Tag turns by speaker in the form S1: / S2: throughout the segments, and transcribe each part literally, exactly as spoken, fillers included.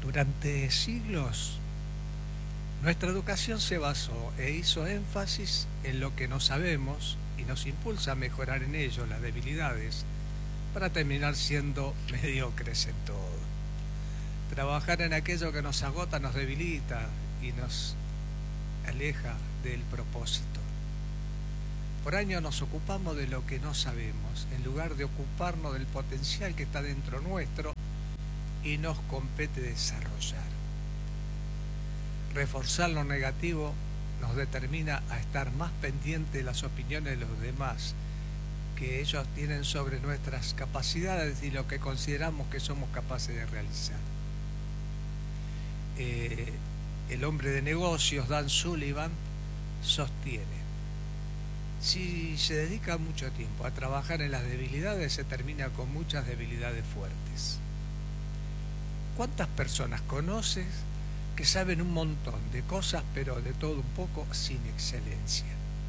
S1: Durante siglos, nuestra educación se basó e hizo énfasis en lo que no sabemos y nos impulsa a mejorar en ello las debilidades para terminar siendo mediocres en todo. Trabajar en aquello que nos agota nos debilita y nos aleja del propósito. Por años nos ocupamos de lo que no sabemos, en lugar de ocuparnos del potencial que está dentro nuestro y nos compete desarrollar. Reforzar lo negativo nos determina a estar más pendientes de las opiniones de los demás que ellos tienen sobre nuestras capacidades y lo que consideramos que somos capaces de realizar. Eh, el hombre de negocios Dan Sullivan sostiene: si se dedica mucho tiempo a trabajar en las debilidades, se termina con muchas debilidades fuertes. ¿Cuántas personas conoces que saben un montón de cosas, pero de todo un poco, sin excelencia?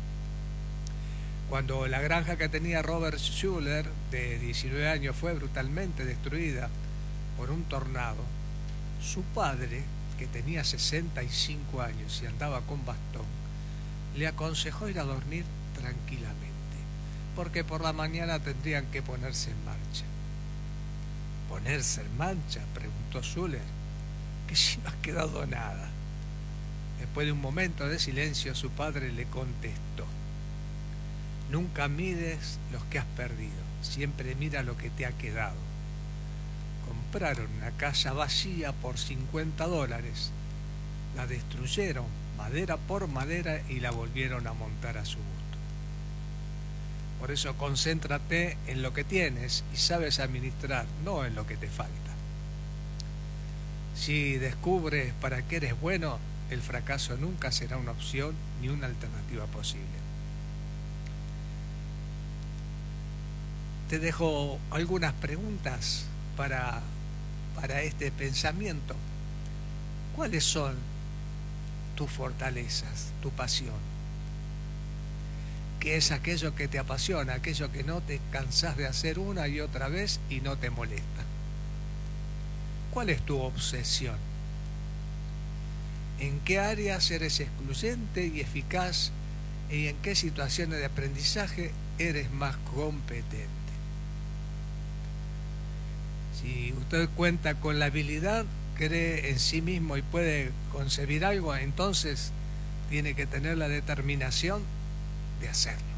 S1: Cuando la granja que tenía Robert Schuller, de diecinueve años, fue brutalmente destruida por un tornado, su padre, que tenía sesenta y cinco años y andaba con bastón, le aconsejó ir a dormir tranquilamente, porque por la mañana tendrían que ponerse en marcha. ¿Ponerse en marcha?, preguntó Schuller, que si no ha quedado nada. Después de un momento de silencio, su padre le contestó: nunca mides los que has perdido, siempre mira lo que te ha quedado. Compraron una casa vacía por cincuenta dólares, la destruyeron madera por madera y la volvieron a montar a su gusto. Por eso concéntrate en lo que tienes y sabes administrar, no en lo que te falta. Si descubres para qué eres bueno, el fracaso nunca será una opción ni una alternativa posible. Te dejo algunas preguntas para, para este pensamiento. ¿Cuáles son tus fortalezas, tu pasión? ¿Qué es aquello que te apasiona, aquello que no te cansás de hacer una y otra vez y no te molesta? ¿Cuál es tu obsesión? ¿En qué áreas eres excluyente y eficaz y en qué situaciones de aprendizaje eres más competente? Si usted cuenta con la habilidad, cree en sí mismo y puede concebir algo, entonces tiene que tener la determinación de hacerlo.